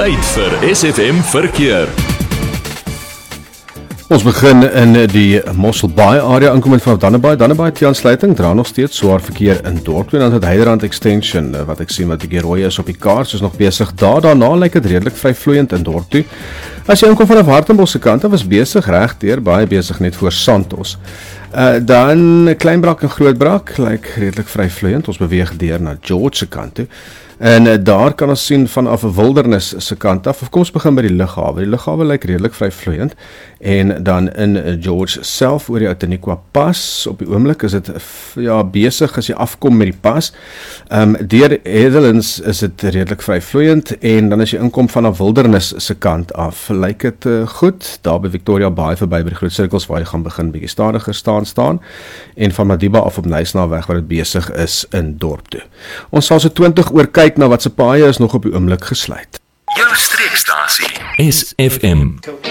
Tyd vir SFM Verkeer. Ons begin in die Mossel Bay area aankomend vanaf Dannebaai. Dannebaai die aansluiting dra nog steeds swaar verkeer in Dorp en dan het Heiderand Extension wat ek sien wat die rooi is op die kaart is nog besig. Daarna lyk dit redelik vryvloeiend in Dorp toe. As jy aankom vanaf Hartenbos se kant af is besig regdeur baie besig net voor Santos. Dan Kleinbrak en Grootbrak lyk redelik vryvloeiend. Ons beweeg deur na George se kant toe. En daar kan ons sien vanaf Wildernis se kant af, of kom ons begin by die lughawe. Die lughawe lyk redelik vryvloeiend. En dan in George self oor die Outeniqua pas, op die oomblik is dit besig as jy afkom met die pas. Deur Heatherlands is dit redelik vryvloeiend en dan as jy inkom vanaf Wildernis se kant af, lyk dit goed. Daar by Victoria Bay verby by die groot sirkels waar jy gaan begin bietjie stadiger staan en van Madiba af op Nysnaweg waar dit besig is in Dorp toe. Ons sal so 20 oor kyk na wat se paaie is nog op die oomblik gesluit. Jou streekstasie SFM.